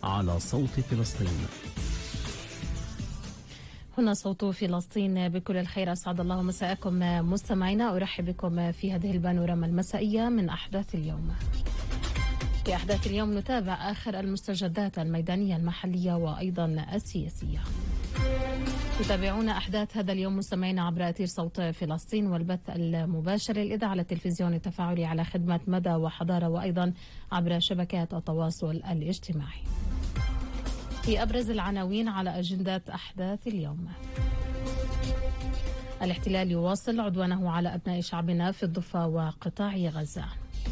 على صوت فلسطين. هنا صوت فلسطين بكل الخير. أسعد الله مساءكم مستمعينا. أرحب بكم في هذه البانوراما المسائية من أحداث اليوم. في أحداث اليوم نتابع آخر المستجدات الميدانية المحلية وأيضا السياسية. تتابعون أحداث هذا اليوم مستمعينا عبر أثير صوت فلسطين والبث المباشر للإذاعة التلفزيوني التفاعلي على خدمة مدى وحضارة، وأيضا عبر شبكات التواصل الاجتماعي. في أبرز العناوين على أجندة أحداث اليوم: الاحتلال يواصل عدوانه على أبناء شعبنا في الضفة وقطاع غزة.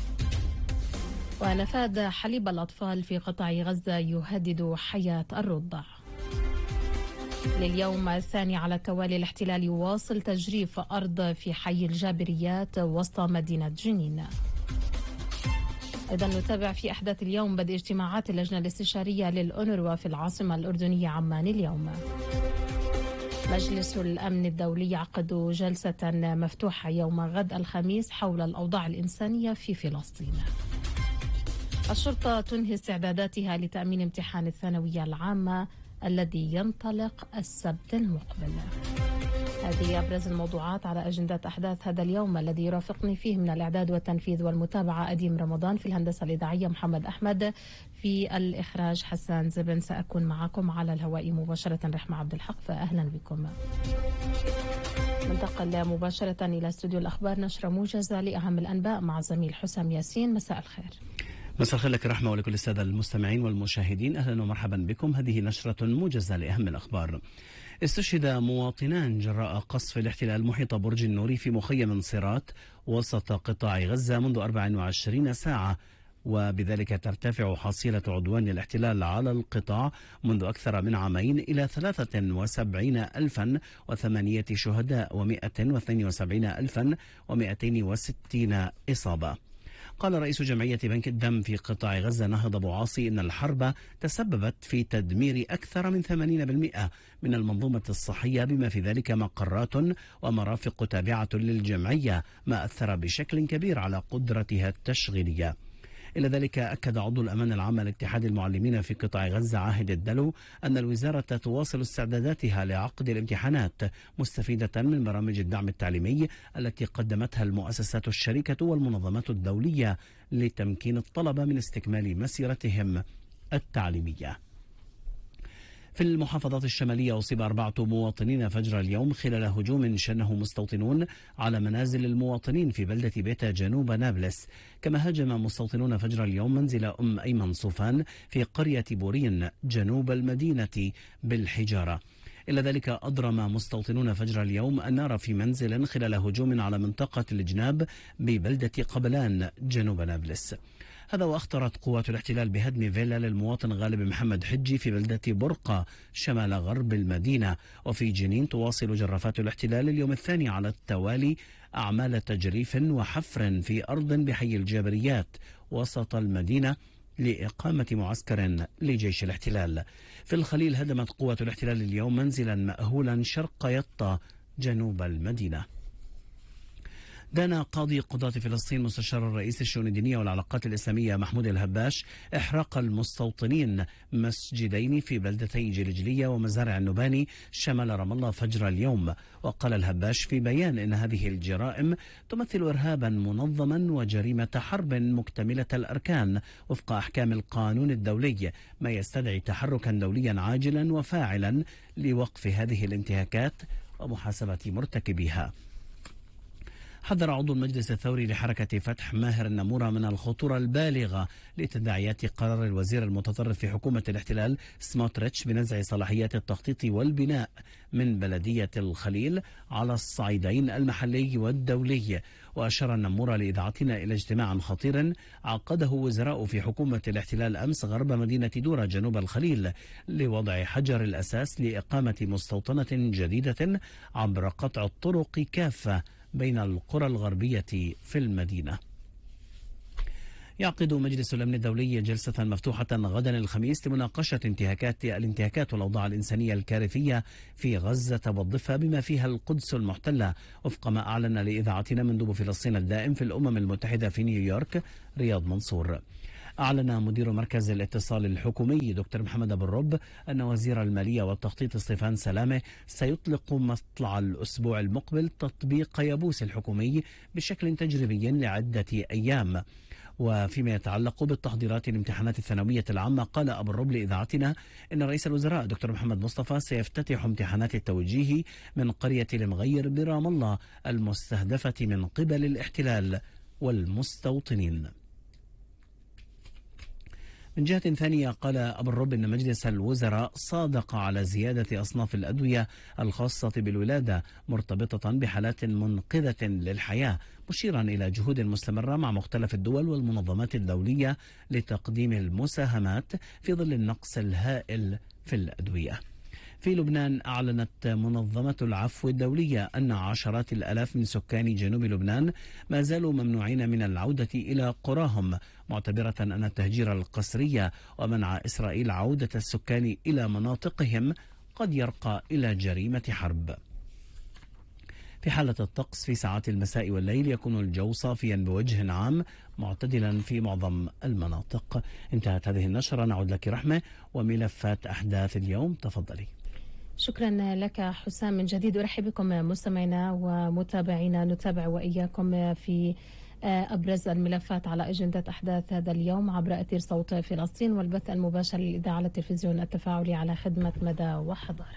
ونفاذ حليب الأطفال في قطاع غزة يهدد حياة الرضع. لليوم الثاني على التوالي الاحتلال يواصل تجريف أرض في حي الجابريات وسط مدينة جنين. أيضا نتابع في أحداث اليوم بدء اجتماعات اللجنة الاستشارية للأونروا في العاصمة الأردنية عمان اليوم. مجلس الأمن الدولي يعقد جلسة مفتوحة يوم غد الخميس حول الأوضاع الإنسانية في فلسطين. الشرطة تنهي استعداداتها لتأمين امتحان الثانوية العامة الذي ينطلق السبت المقبل. هذه أبرز الموضوعات على أجندة أحداث هذا اليوم الذي يرافقني فيه من الإعداد والتنفيذ والمتابعة أديم رمضان، في الهندسة الإذاعية محمد أحمد، في الإخراج حسان زبن. سأكون معكم على الهواء مباشرة رحمة عبد الحق، فأهلا بكم. ننتقل مباشرة إلى استوديو الأخبار، نشرة موجزة لأهم الأنباء مع زميل حسام ياسين. مساء الخير. مساء الخير لك رحمة ولكل السادة المستمعين والمشاهدين، أهلا ومرحبا بكم. هذه نشرة موجزة لأهم الأخبار. استشهد مواطنان جراء قصف الاحتلال محيط برج النور في مخيم صيرات وسط قطاع غزة منذ 24 ساعة، وبذلك ترتفع حصيلة عدوان الاحتلال على القطاع منذ أكثر من عامين إلى 73,008 شهداء و172,260 إصابة. قال رئيس جمعية بنك الدم في قطاع غزة نهض أبو عاصي إن الحرب تسببت في تدمير أكثر من 80% من المنظومة الصحية، بما في ذلك مقرات ومرافق تابعة للجمعية، ما أثر بشكل كبير على قدرتها التشغيلية. إلى ذلك أكد عضو الأمانة العامة لاتحاد المعلمين في قطاع غزة عاهد الدلو أن الوزارة تواصل استعداداتها لعقد الامتحانات، مستفيدة من برامج الدعم التعليمي التي قدمتها المؤسسات الشريكة والمنظمات الدولية لتمكين الطلبة من استكمال مسيرتهم التعليمية. في المحافظات الشمالية أصيب 4 مواطنين فجر اليوم خلال هجوم شنه مستوطنون على منازل المواطنين في بلدة بيتا جنوب نابلس. كما هاجم مستوطنون فجر اليوم منزل أم أيمن صوفان في قرية بورين جنوب المدينة بالحجارة. إلى ذلك أضرم مستوطنون فجر اليوم النار في منزل خلال هجوم على منطقة الجناب ببلدة قبلان جنوب نابلس. هذا وأخطرت قوات الاحتلال بهدم فيلا للمواطن غالب محمد حجي في بلدة برقة شمال غرب المدينة. وفي جنين تواصل جرافات الاحتلال اليوم الثاني على التوالي أعمال تجريف وحفر في أرض بحي الجابريات وسط المدينة لإقامة معسكر لجيش الاحتلال. في الخليل هدمت قوات الاحتلال اليوم منزلا مأهولا شرق يطا جنوب المدينة. دان قاضي قضاة فلسطين مستشار الرئيس الشؤون الدينية والعلاقات الإسلامية محمود الهباش إحراق المستوطنين مسجدين في بلدتي جلجلية ومزارع النباني شمال رام الله فجر اليوم. وقال الهباش في بيان إن هذه الجرائم تمثل إرهابا منظما وجريمة حرب مكتملة الأركان وفق أحكام القانون الدولي، ما يستدعي تحركا دوليا عاجلا وفاعلا لوقف هذه الانتهاكات ومحاسبة مرتكبيها. حذر عضو المجلس الثوري لحركة فتح ماهر النمورة من الخطورة البالغة لتداعيات قرار الوزير المتطرف في حكومة الاحتلال سموتريتش بنزع صلاحيات التخطيط والبناء من بلدية الخليل على الصعيدين المحلي والدولي. وأشار النمورة لإذاعتنا إلى اجتماع خطير عقده وزراء في حكومة الاحتلال أمس غرب مدينة دورة جنوب الخليل لوضع حجر الأساس لإقامة مستوطنة جديدة عبر قطع الطرق كافة بين القرى الغربية في المدينة. يعقد مجلس الأمن الدولي جلسة مفتوحة غدا الخميس لمناقشة الانتهاكات والأوضاع الإنسانية الكارثية في غزة والضفة بما فيها القدس المحتلة، وفق ما أعلن لإذاعتنا مندوب فلسطين الدائم في الأمم المتحدة في نيويورك رياض منصور. أعلن مدير مركز الاتصال الحكومي دكتور محمد أبو الرب أن وزير المالية والتخطيط ستيفان سلامة سيطلق مطلع الأسبوع المقبل تطبيق يابوس الحكومي بشكل تجريبي لعدة أيام. وفيما يتعلق بالتحضيرات لامتحانات الثانوية العامة، قال أبو الرب لإذاعتنا إن رئيس الوزراء دكتور محمد مصطفى سيفتتح امتحانات التوجيهي من قرية المغير برام الله المستهدفة من قبل الاحتلال والمستوطنين. من جهة ثانية، قال أبو الرب إن مجلس الوزراء صادق على زيادة أصناف الأدوية الخاصة بالولادة مرتبطة بحالات منقذة للحياة، مشيرا إلى جهود مستمرة مع مختلف الدول والمنظمات الدولية لتقديم المساهمات في ظل النقص الهائل في الأدوية. في لبنان، أعلنت منظمة العفو الدولية أن عشرات الآلاف من سكان جنوب لبنان ما زالوا ممنوعين من العودة إلى قراهم، معتبرة أن التهجير القسري ومنع إسرائيل عودة السكان إلى مناطقهم قد يرقى إلى جريمة حرب. في حالة الطقس، في ساعات المساء والليل يكون الجو صافيا بوجه عام معتدلا في معظم المناطق. انتهت هذه النشرة، نعود لك رحمة وملفات أحداث اليوم، تفضلي. شكرا لك حسام. من جديد أرحب بكم مستمعينا ومتابعينا، نتابع وإياكم في أبرز الملفات على أجندة أحداث هذا اليوم عبر أثير صوت فلسطين والبث المباشر للإذاعة على التلفزيون التفاعلي على خدمة مدى وحضارة.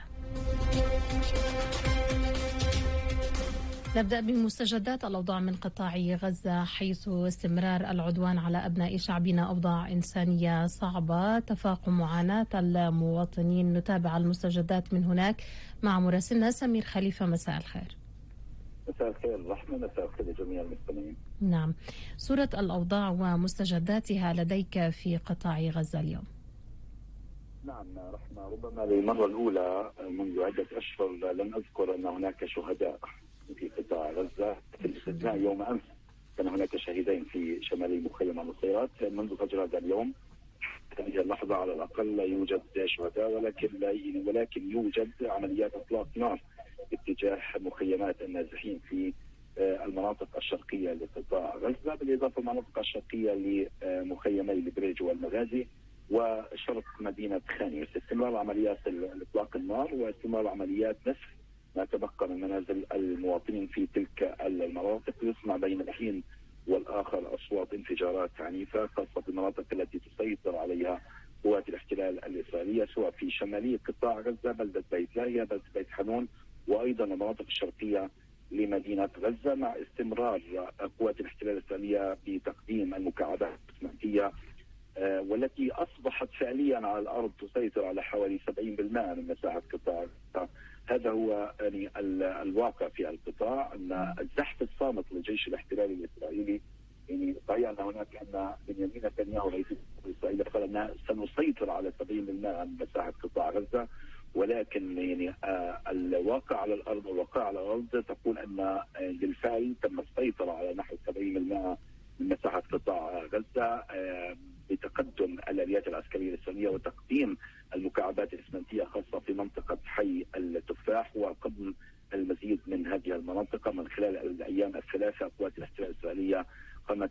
نبدأ بمستجدات الأوضاع من قطاع غزة، حيث استمرار العدوان على أبناء شعبنا أوضاع إنسانية صعبة تفاقم معاناة المواطنين. نتابع المستجدات من هناك مع مراسلنا سمير خليفة. مساء الخير. مساء الخير رحمة، مساء الخير لجميع المستمعين. نعم، صورة الأوضاع ومستجداتها لديك في قطاع غزة اليوم. نعم رحمة، ربما للمرة الأولى منذ عدة أشهر لم أذكر أن هناك شهداء في قطاع غزة، باستثناء يوم أمس كان هناك شهيدين في شمالي مخيم النصيرات. منذ فجر هذا اليوم هذه اللحظة على الأقل لا يوجد شهداء، ولكن يوجد عمليات إطلاق نار باتجاه مخيمات النازحين في المناطق الشرقية لقطاع غزة، بالإضافة للمناطق الشرقية لمخيمي البريج والمغازي وشرق مدينة خان يونس. استمرار عمليات إطلاق النار واستمرار عمليات نسف ما تبقى من منازل المواطنين في تلك المناطق. يسمع بين الحين والآخر أصوات انفجارات عنيفة، خاصة في المناطق التي تسيطر عليها قوات الاحتلال الإسرائيلية، سواء في شمالي قطاع غزة، بلدة بيت لاهيا، بلدة بيت حنون، وأيضا المناطق الشرقية لمدينة غزة، مع استمرار قوات الاحتلال الإسرائيلية بتقديم المكعبات الإسمنتية والتي أصبحت فعليا على الأرض تسيطر على حوالي 70% من مساحة قطاع غزة. هذا هو يعني الواقع في القطاع، أن الزحف الصامت للجيش الاحتلالي الإسرائيلي. يعني صحيح أن هناك أن بنيامين نتنياهو رئيس إسرائيل قال أن سنسيطر على 70% من مساحة قطاع غزة، ولكن يعني الواقع على الأرض والواقع على الأرض تقول أن بالفعل تم السيطرة على نحو 70% من مساحة قطاع غزة بتقدم الآليات العسكرية الإسرائيلية وتقديم المكعبات الإسمنتية، خاصة في منطقة حي التفاح وقبل المزيد من هذه المناطق. من خلال الأيام الثلاثة قوات الاحتلال الإسرائيلية قامت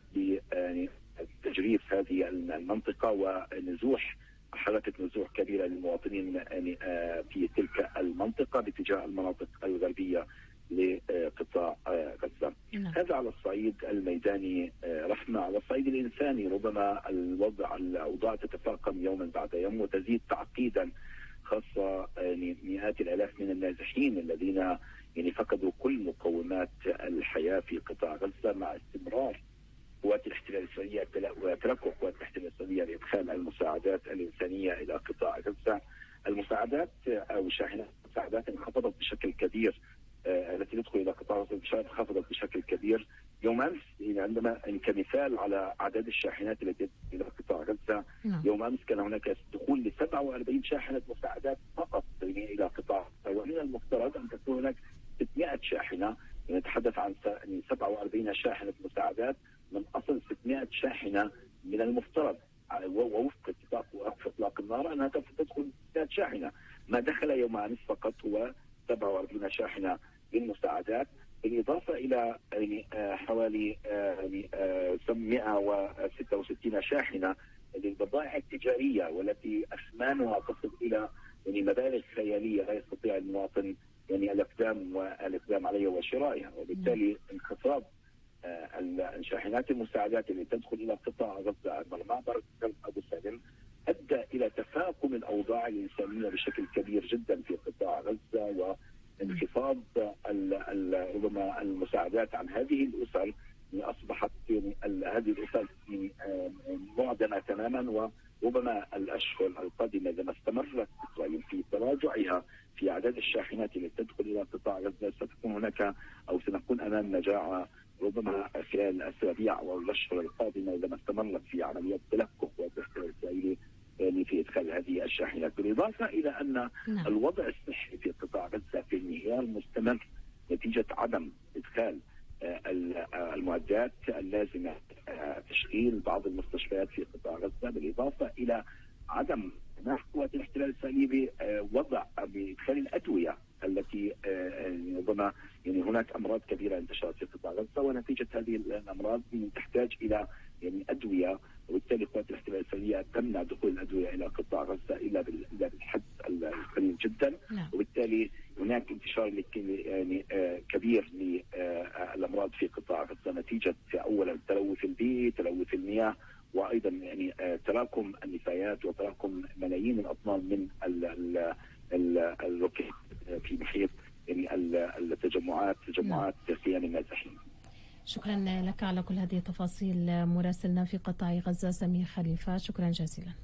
بتجريف هذه المنطقة ونزوح حركة نزوح كبيرة للمواطنين في تلك المنطقة باتجاه المناطق الغربية لقطاع غزة. هذا على الصعيد الميداني رحمة. على الصعيد الإنساني ربما الأوضاع تتفاقم يوما بعد يوم وتزيد تعقيدا، خاصة يعني مئات الآلاف من النازحين الذين يعني فقدوا كل مقومات الحياة في قطاع غزة، مع استمرار قوات الاحتلال الإسرائيلية وتركوا قوات الاحتلال الإسرائيلية لإدخال المساعدات الإنسانية إلى قطاع غزة. المساعدات أو شاحنات المساعدات انخفضت بشكل كبير، التي تدخل إلى قطاع غزة انخفضت بشكل كبير. يوم أمس عندما كمثال على أعداد الشاحنات التي تدخل إلى قطاع غزة، يوم أمس كان هناك دخول ل 47 شاحنة مساعدات فقط إلى قطاع غزة، ومن المفترض أن تكون هناك 600 شاحنة. نتحدث عن 47 شاحنة مساعدات من أصل 600 شاحنة. من المفترض ووفق اتفاق وقف إطلاق النار أنها تدخل 600 شاحنة. ما دخل يوم أمس فقط هو 47 شاحنة للمساعدات، بالإضافة إلى حوالي 166 شاحنة البضائع التجارية والتي أثمانها تصل إلى مبالغ خيالية لا يستطيع المواطن الإقدام عليها وشرائها، وبالتالي انخفاض الشاحنات المساعدات اللي تدخل إلى قطاع غزة عبر معبر أبو سالم أدى إلى تفاقم الأوضاع الإنسانية بشكل كبير جدا في قطاع غزة، وانخفاض ربما المساعدات عن هذه الأسر. أصبحت هذه الأسر معدمة تماما، وربما الأشهر القادمة إذا استمرت إسرائيل في تراجعها في أعداد الشاحنات التي تدخل إلى قطاع غزة ستكون هناك أو سنكون أمام مجاعة ربما خلال الأسابيع أو الأشهر القادمة إذا استمرت في عمليات تلكك والاحتلال الإسرائيلي في إدخال هذه الشاحنات. بالإضافة إلى أن الوضع الصحي في قطاع غزة في انهيار مستمر نتيجة عدم إدخال المعدات اللازمة تشغيل بعض المستشفيات في قطاع غزة، بالإضافة إلى عدم سماح قوات الاحتلال الإسرائيلي بوضع بإدخال الأدوية التي ربما هناك أمراض كبيرة انتشرت في قطاع غزة، ونتيجة هذه الأمراض تحتاج إلى أدوية، وبالتالي قوات الاحتلال الإسرائيلية تمنع دخول الأدوية إلى قطاع غزة إلا بالحد القليل جدا، وبالتالي هناك انتشار كبير للأمراض في قطاع غزة نتيجة أولا تلوث البيئي، تلوث المياه، وأيضا تراكم النفايات وتراكم ملايين الأطنان من الروكيت في محيط تجمعات خيام النازحين. شكرا لك على كل هذه التفاصيل مراسلنا في قطاع غزة سمير خليفة، شكرا جزيلا.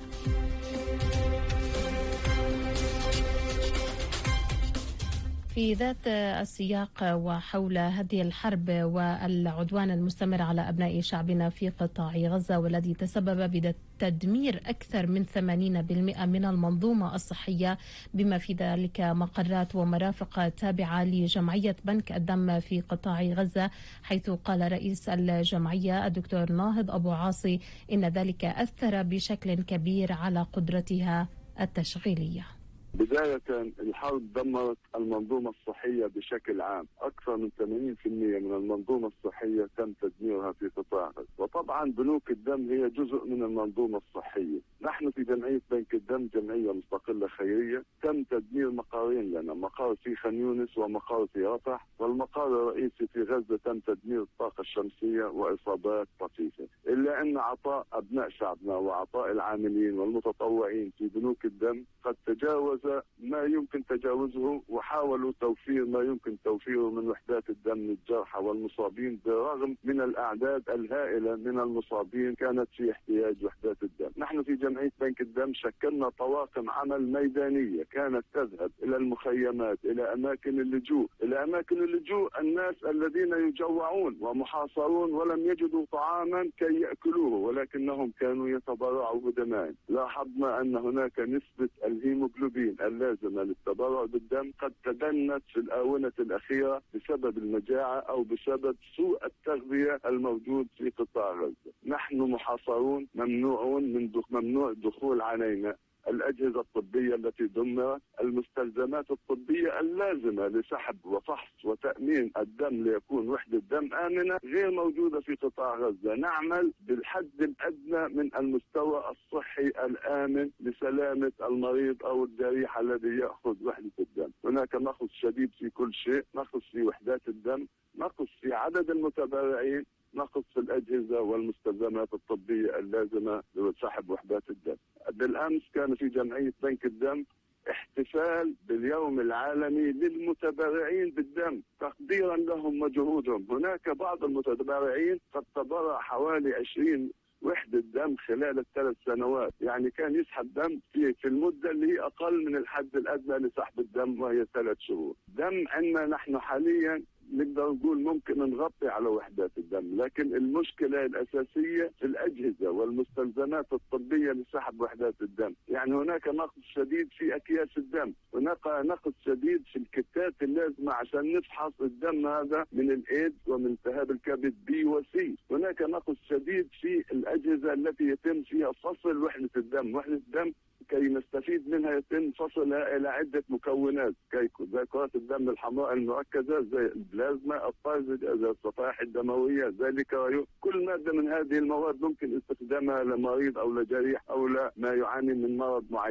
في ذات السياق وحول هذه الحرب والعدوان المستمر على أبناء شعبنا في قطاع غزة والذي تسبب بتدمير أكثر من 80% من المنظومة الصحية بما في ذلك مقرات ومرافق تابعة لجمعية بنك الدم في قطاع غزة، حيث قال رئيس الجمعية الدكتور ناهض أبو عاصي إن ذلك أثر بشكل كبير على قدرتها التشغيلية. بداية الحرب دمرت المنظومة الصحية بشكل عام، أكثر من 80% من المنظومة الصحية تم تدميرها في قطاع غزة، وطبعا بنوك الدم هي جزء من المنظومة الصحية. نحن في جمعية بنك الدم جمعية مستقلة خيرية، تم تدمير مقارين لنا، مقار في خان يونس ومقار في رفح، والمقار الرئيسي في غزة تم تدمير الطاقة الشمسية وإصابات طفيفة، إلا أن عطاء أبناء شعبنا وعطاء العاملين والمتطوعين في بنوك الدم قد تجاوز ما يمكن تجاوزه، وحاولوا توفير ما يمكن توفيره من وحدات الدم للجرحى والمصابين، بالرغم من الأعداد الهائلة من المصابين كانت في احتياج وحدات الدم. نحن في جمعية بنك الدم شكلنا طواقم عمل ميدانية كانت تذهب إلى المخيمات، إلى أماكن اللجوء، الناس الذين يجوعون ومحاصرون ولم يجدوا طعاما كي يأكلوه، ولكنهم كانوا يتبرعوا بدماء. لاحظنا أن هناك نسبة الهيموغلوبين اللازمة للتبرع بالدم قد تدنت في الآونة الأخيرة بسبب المجاعة أو بسبب سوء التغذية الموجود في قطاع غزة. نحن محاصرون، ممنوع الدخول علينا الأجهزة الطبية التي دمرت، المستلزمات الطبية اللازمة لسحب وفحص وتأمين الدم ليكون وحدة دم آمنة غير موجودة في قطاع غزة. نعمل بالحد الأدنى من المستوى الصحي الآمن لسلامة المريض أو الجريح الذي يأخذ وحدة الدم. هناك نقص شديد في كل شيء، نقص في وحدات الدم، نقص في عدد المتبرعين، نقص في الأجهزة والمستلزمات الطبية اللازمة لسحب وحدات الدم. بالأمس كان في جمعية بنك الدم احتفال باليوم العالمي للمتبرعين بالدم تقديرا لهم وجهودهم. هناك بعض المتبرعين قد تبرع حوالي 20 وحدة دم خلال ال3 سنوات، يعني كان يسحب دم في المدة اللي هي أقل من الحد الأدنى لسحب الدم وهي 3 شهور. دم عندنا نحن حاليا نقدر نقول ممكن نغطي على وحدات الدم، لكن المشكلة الأساسية في الأجهزة والمستلزمات الطبية لسحب وحدات الدم. يعني هناك نقص شديد في أكياس الدم، هناك نقص شديد في الكتات اللازمة عشان نفحص الدم هذا من الإيدز ومن التهاب الكبد B و C. هناك نقص شديد في الأجهزة التي يتم فيها فصل وحدة الدم. وحدة الدم كي كي نستفيد منها يتم فصلها إلى عدة مكونات زي كرات الدم الحمراء المركزة، زي البلازما، الطازجة، زي الصفائح الدموية، زي الكرايوم. كل مادة من هذه المواد ممكن استخدامها لمريض أو لجريح أو لما يعاني من مرض معين.